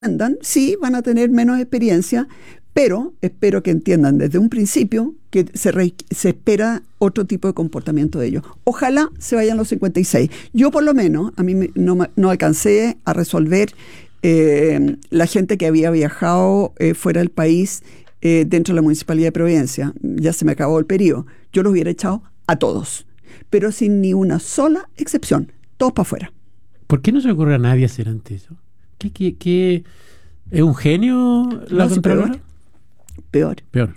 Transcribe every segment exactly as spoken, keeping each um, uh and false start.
aprendan, sí, van a tener menos experiencia, pero espero que entiendan desde un principio que se, re, se espera otro tipo de comportamiento de ellos. Ojalá se vayan los cincuenta y seis. Yo por lo menos, a mí me, no, no alcancé a resolver eh, la gente que había viajado eh, fuera del país eh, dentro de la Municipalidad de Providencia. Ya se me acabó el periodo. Yo los hubiera echado a todos, pero sin ni una sola excepción. Todos para afuera. ¿Por qué no se le ocurre a nadie hacer ante eso? ¿Qué, qué, qué? ¿Es un genio la no, Contralora? Peor. Peor. Peor.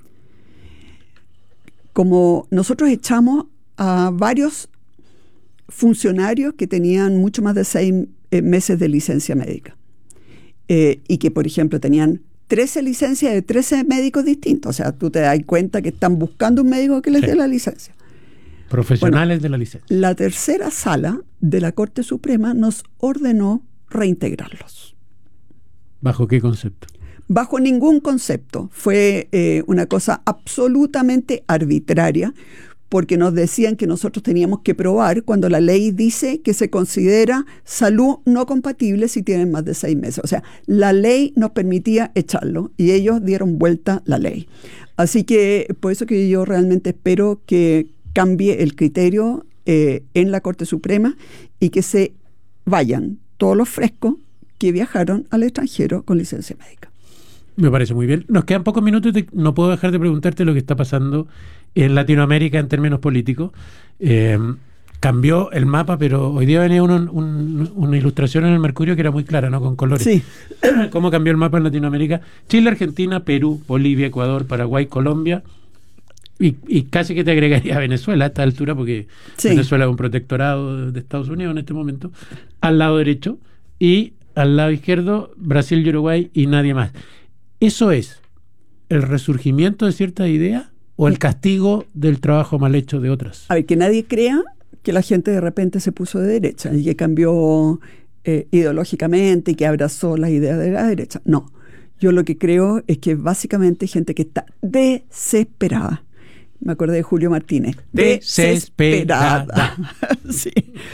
Como nosotros echamos a varios funcionarios que tenían mucho más de seis eh, meses de licencia médica eh, y que, por ejemplo, tenían trece licencias de trece médicos distintos. O sea, tú te das cuenta que están buscando un médico que les sí. dé la licencia. Profesionales bueno, de la licencia. La tercera sala de la Corte Suprema nos ordenó reintegrarlos. ¿Bajo qué concepto? Bajo ningún concepto. Fue eh, una cosa absolutamente arbitraria, porque nos decían que nosotros teníamos que probar cuando la ley dice que se considera salud no compatible si tienen más de seis meses. O sea, la ley nos permitía echarlo y ellos dieron vuelta la ley. Así que por eso que yo realmente espero que cambie el criterio eh, en la Corte Suprema y que se vayan todos los frescos que viajaron al extranjero con licencia médica. Me parece muy bien. Nos quedan pocos minutos y no puedo dejar de preguntarte lo que está pasando en Latinoamérica en términos políticos. Eh, cambió el mapa, pero hoy día venía uno, un, una ilustración en el Mercurio que era muy clara, ¿no? Con colores. Sí. ¿Cómo cambió el mapa en Latinoamérica? Chile, Argentina, Perú, Bolivia, Ecuador, Paraguay, Colombia y, y casi que te agregaría Venezuela a esta altura, porque sí. Venezuela es un protectorado de Estados Unidos en este momento, al lado derecho, y al lado izquierdo Brasil y Uruguay y nadie más. ¿Eso es el resurgimiento de ciertas ideas o el castigo del trabajo mal hecho de otras? A ver, que nadie crea que la gente de repente se puso de derecha y que cambió eh, ideológicamente y que abrazó las ideas de la derecha. No, yo lo que creo es que básicamente hay gente que está desesperada. Me acordé de Julio Martínez. Desesperada. Desesperada. Sí.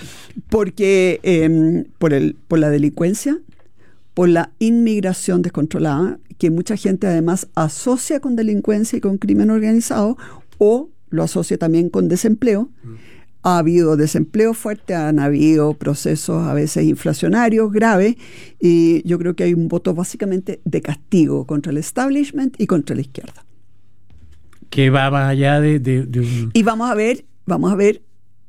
Porque eh, por, el, por la delincuencia, por la inmigración descontrolada, que mucha gente además asocia con delincuencia y con crimen organizado, o lo asocia también con desempleo. Mm. Ha habido desempleo fuerte, han habido procesos a veces inflacionarios graves, y yo creo que hay un voto básicamente de castigo contra el establishment y contra la izquierda. Que va más allá de, de, de un... Y vamos a ver, vamos a ver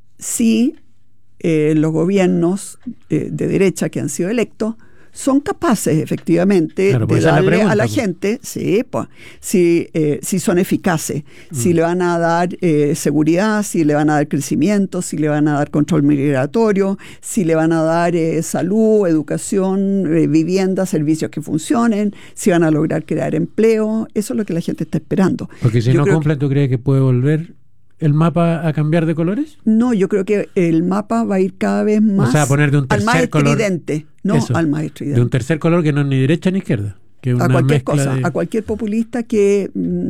si eh, los gobiernos eh, de derecha que han sido electos son capaces efectivamente claro, de darle la pregunta, a la pues. gente, sí, pues, si, eh, si son eficaces, mm. si le van a dar eh, seguridad, si le van a dar crecimiento, si le van a dar control migratorio, si le van a dar eh, salud, educación, eh, vivienda, servicios que funcionen, si van a lograr crear empleo. Eso es lo que la gente está esperando. Porque si yo no cumplen, ¿tú crees que puede volver el mapa a cambiar de colores? No, yo creo que el mapa va a ir cada vez más o sea, poner de un tercer al más color, estridente, no eso, al más estridente. De un tercer color que no es ni derecha ni izquierda. Que una a cualquier cosa, de... a cualquier populista que,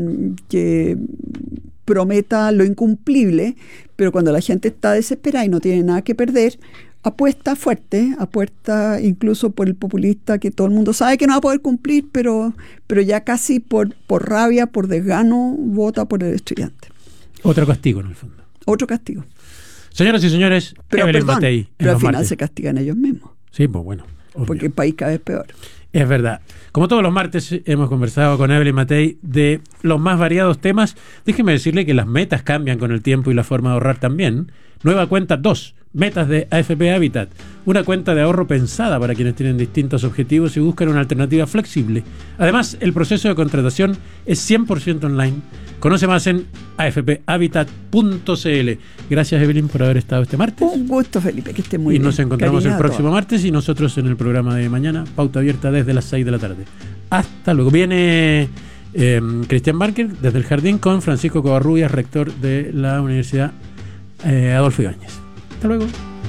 que prometa lo incumplible, pero cuando la gente está desesperada y no tiene nada que perder, apuesta fuerte, apuesta incluso por el populista que todo el mundo sabe que no va a poder cumplir, pero, pero ya casi por, por rabia, por desgano, vota por el estudiante. Otro castigo, en el fondo. Otro castigo. Señoras y señores, pero, Evelyn perdón, Matei. Pero al final martes. se castigan ellos mismos. Sí, pues bueno. Obvio. Porque el país cada vez peor. Es verdad. Como todos los martes hemos conversado con Evelyn Matei de los más variados temas. Déjeme decirle que las metas cambian con el tiempo y la forma de ahorrar también. Nueva cuenta dos, metas de A F P Habitat. Una cuenta de ahorro pensada para quienes tienen distintos objetivos y buscan una alternativa flexible. Además, el proceso de contratación es cien por ciento online. Conoce más en a f p habitat punto c l. Gracias, Evelyn, por haber estado este martes. Un gusto, Felipe, que esté muy y bien. Y nos encontramos Cariño el próximo martes y nosotros en el programa de mañana, Pauta Abierta desde las seis de la tarde. Hasta luego. Viene eh, Cristian Barker desde el Jardín con Francisco Covarrubias, rector de la Universidad eh, Adolfo Ibáñez. Hasta luego.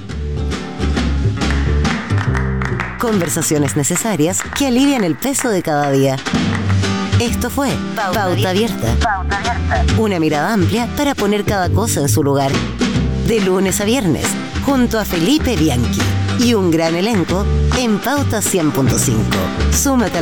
Conversaciones necesarias que alivian el peso de cada día. Esto fue Pauta, Pauta Abierta. Pauta Abierta. Una mirada amplia para poner cada cosa en su lugar. De lunes a viernes, junto a Felipe Bianchi y un gran elenco en Pauta cien punto cinco. Súmate